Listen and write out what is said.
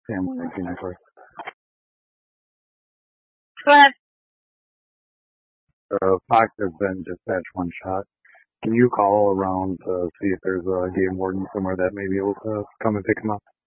Sam 1994. Go ahead. Fox has been dispatched one shot. Can you call around to see if there's a game warden somewhere that may be able to come and pick him up?